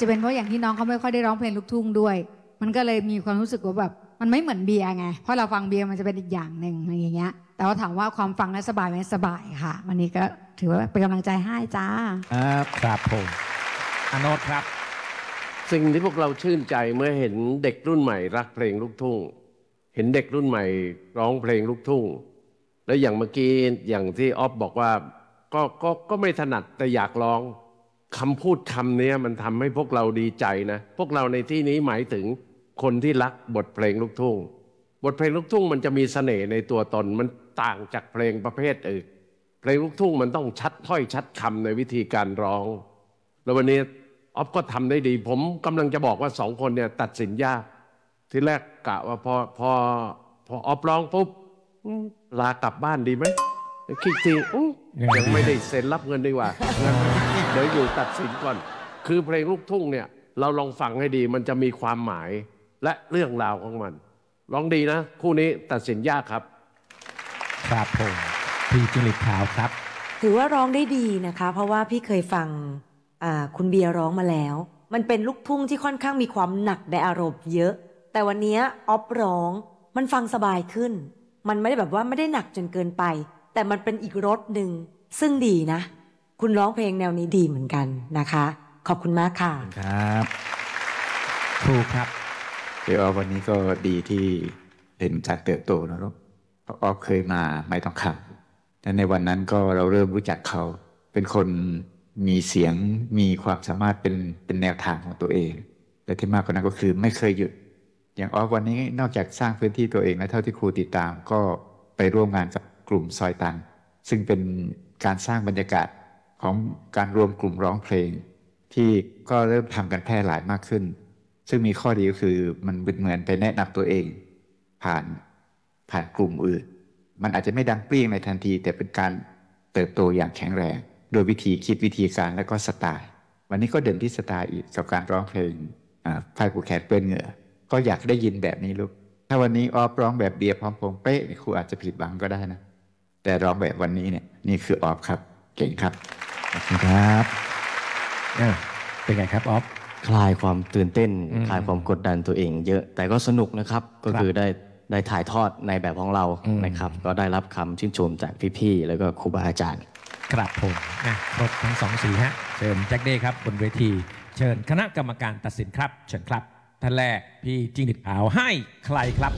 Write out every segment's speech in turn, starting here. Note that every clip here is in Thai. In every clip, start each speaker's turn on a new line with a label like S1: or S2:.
S1: จะเป็นเพราะอย่างที่น้องเขาไม่ค่อยได้ร้องเพลงลูกทุ่งด้วยมันก็เลยมีความรู้สึกว่าแบบมันไม่เหมือนเบียร์ไงเพราะเราฟังเบียร์มันจะเป็นอีกอย่างหนึ่งอะไรอย่างเงี้ยแต่ว่าถามว่าความฟังนั้นสบายไหมสบายค่ะวันนี้ก็ถือว่าเป็นกำลังใจให้จ้า
S2: ครับผมอโนตครับ
S3: สิ่งที่พวกเราชื่นใจเมื่อเห็นเด็กรุ่นใหม่รักเพลงลูกทุ่งเห็นเด็กรุ่นใหม่ร้องเพลงลูกทุ่งแล้วอย่างเมื่อกี้อย่างที่ออฟบอกว่าก็ไม่ถนัดแต่อยากร้องคำพูดคำนี้มันทำให้พวกเราดีใจนะพวกเราในที่นี้หมายถึงคนที่รักบทเพลงลูกทุ่งบทเพลงลูกทุ่งมันจะมีเสน่ห์ในตัวตนมันต่างจากเพลงประเภทอื่นเพลงลูกทุ่งมันต้องชัดถ้อยชัดคำในวิธีการร้องแล้ววันนี้ออฟก็ทำได้ดีผมกำลังจะบอกว่าสองคนเนี่ยตัดสินยากที่แรกกะว่าพอออฟร้องปุ๊บลากลับบ้านดีไหมคิดทียังไม่ได้เซ็นรับเงินดีกว่าเดี๋ยวอยู่ตัดสินก่อนคือเพลงลูกทุ่งเนี่ยเราลองฟังให้ดีมันจะมีความหมายและเรื่องราวของมันร้องดีนะคู่นี้ตัดสินยากครับ
S2: ครับผมพี่จิ้งหรีดขาวครับ
S4: ถือว่าร้องได้ดีนะคะเพราะว่าพี่เคยฟังคุณเบียร์ร้องมาแล้วมันเป็นลูกทุ่งที่ค่อนข้างมีความหนักในอารมณ์เยอะแต่วันนี้ออฟร้องมันฟังสบายขึ้นมันไม่ได้แบบว่าไม่ได้หนักจนเกินไปแต่มันเป็นอีกรสหนึ่งซึ่งดีนะคุณร้องเพลงแนวนี้ดีเหมือนกันนะคะขอบคุณมากค่ะ
S2: ครับครูครับ
S5: เดี๋ยววันนี้ก็ดีที่เห็นการเติบโตนะลูกเพราะออฟเคยมาไม่ต้องคำแต่ในวันนั้นก็เราเริ่มรู้จักเขาเป็นคนมีเสียงมีความสามารถเป็นแนวทางของตัวเองและที่มากกว่านั้นก็คือไม่เคยหยุดอย่างออฟวันนี้นอกจากสร้างพื้นที่ตัวเองและเท่าที่ครูติดตามก็ไปร่วมงานกับกลุ่มซอยตันซึ่งเป็นการสร้างบรรยากาศของการรวมกลุ่มร้องเพลงที่ก็เริ่มทำกันแพร่หลายมากขึ้นซึ่งมีข้อดีก็คือมันเป็นเหมือนไปแนะนำตัวเองผ่านกลุ่มอื่นมันอาจจะไม่ดังเปรี้ยงในทันทีแต่เป็นการเติบโตอย่างแข็งแรงโดยวิธีคิดวิธีการและก็สไตล์วันนี้ก็เด่นที่สไตล์อีกกับการร้องเพลงผ้าผูกแขนเปื้อนเหงื่อก็อยากได้ยินแบบนี้ลูกถ้าวันนี้ออฟร้องแบบเบียร์พร้อมพงษ์เป๊ะครูอาจจะผิดหวังก็ได้นะแต่ร้องแบบวันนี้เนี่ยนี่คือออฟครับเก่งครับ
S2: ขอบคุณครับเป็นไงครับออฟ
S6: คลายความตื่นเต้นคลายความกดดันตัวเองเยอะแต่ก็สนุกนะครับก็คือได้ถ่ายทอดในแบบของเรานะครับก็ได้รับคำชื่นชมจากพี่ๆแล้วก็ครูบาอาจารย์
S2: ครับผมครบทั้งสองสีฮะเชิญแจ็คเด้ครับบนเวทีเชิญคณะกรรมการตัดสินครับเชิญครับท่านแรกพี่จิ้งหรีดขาวให้ใครครับ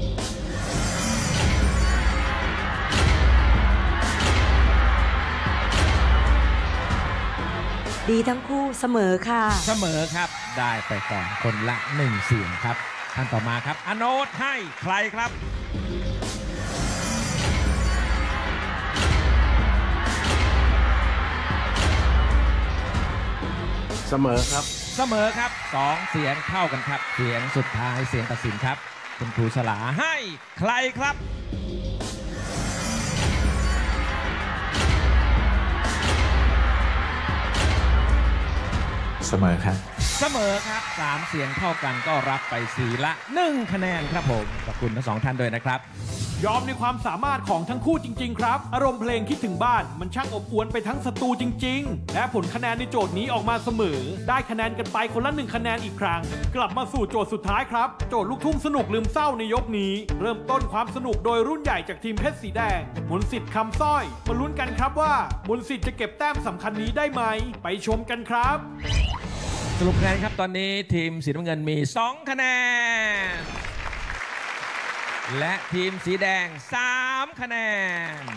S4: ดีทั้งคู่เสมอค่ะ
S2: เสมอครับได้ไปก่อนคนละ1 เสียงครับท่านต่อมาครับอโนตให้ใครครับ
S3: เสมอครับ
S2: เสมอครับ2 เสียงเท่ากันครับเสียงสุดท้ายเสียงตัดสินครับคุณครูสลาให้ใครครับ
S5: เสมอครับ
S2: เสมอครับ3 เสียงเท่ากันก็รับไป4 ละ 1 คะแนนครับผมขอบคุณทั้ง2 ท่านด้วยนะครับ
S7: ยอมในความสามารถของทั้งคู่จริงๆครับอารมณ์เพลงคิดถึงบ้านมันช่างอบอวลไปทั้งสตูจริงๆและผลคะแนนในโจทย์นี้ออกมาเสมอได้คะแนนกันไปคนละ1 คะแนนอีกครั้งกลับมาสู่โจทย์สุดท้ายครับโจทย์ลูกทุ่งสนุกลืมเศร้าในยกนี้เริ่มต้นความสนุกโดยรุ่นใหญ่จากทีมเพชรสีแดงมนต์สิทธิ์คำสร้อยมาลุ้นกันครับว่ามนต์สิทธิ์จะเก็บแต้มสำคัญนี้ได้ไหมไปชมกันครับ
S2: สรุปคะแนนครับตอนนี้ทีมสีน้ำเงินมี2 คะแนนและทีมสีแดง3 คะแนน